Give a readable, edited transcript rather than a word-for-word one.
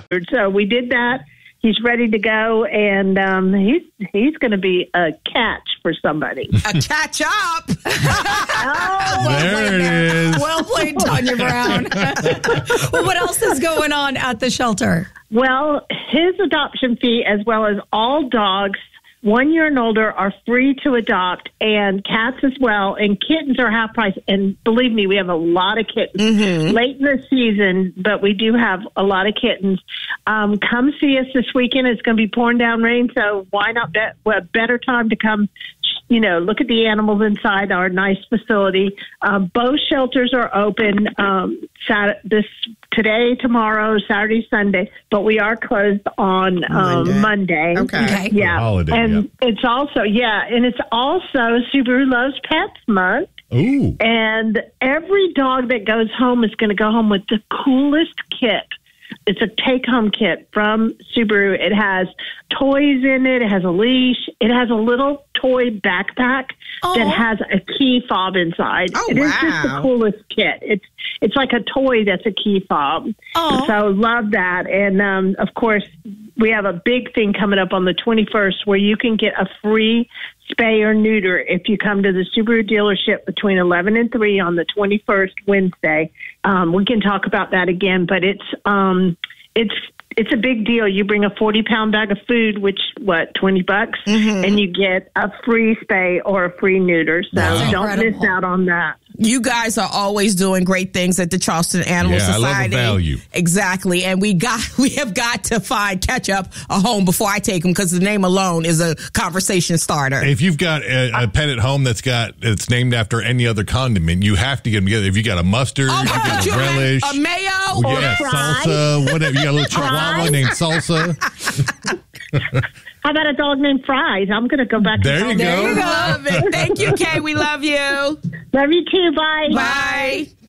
So we did that. He's ready to go, and he's going to be a catch for somebody. A catch up. There it is. Well played, Tanya Brown. Well, what else is going on at the shelter? Well, his adoption fee, as well as all dogs 1 year and older, are free to adopt, and cats as well, and kittens are half price. And believe me, we have a lot of kittens late in the season, but we do have a lot of kittens. Come see us this weekend. It's going to be pouring down rain, so why not a better time to come, look at the animals inside our nice facility. Both shelters are open today, tomorrow, Saturday, Sunday, but we are closed on Monday. Okay. Yeah. Holiday, and it's also Subaru Loves Pets Month. Ooh. And every dog that goes home is going to go home with the coolest kit. It's a take-home kit from Subaru. It has toys in it. It has a leash. It has a little toy backpack that has a key fob inside. Oh, It is just the coolest kit. It's like a toy that's a key fob. So love that. And, of course, we have a big thing coming up on the 21st where you can get a free spay or neuter if you come to the Subaru dealership between 11 and 3 on the 21st, Wednesday. We can talk about that again, but it's a big deal. You bring a 40-pound bag of food, which, $20? And you get a free spay or a free neuter. So don't miss out on that. You guys are always doing great things at the Charleston Animal Society. I love a value. Exactly. And we have got to find Ketchup a home before I take him, because the name alone is a conversation starter. If you've got a pet at home it's named after any other condiment, you have to get them together. If you got a mustard, you got a relish, a mayo, or salsa, whatever. You got a little chihuahua named Salsa. How about a dog named Fries? I'm going to go back. There you go. Love it. Thank you, Kay. We love you. Love you too. Bye. Bye.